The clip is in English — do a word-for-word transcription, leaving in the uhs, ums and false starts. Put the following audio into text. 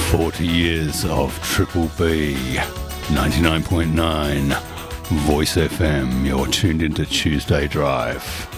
forty years of Triple B, ninety-nine point nine Voice F M. You're tuned into Tuesday Drive.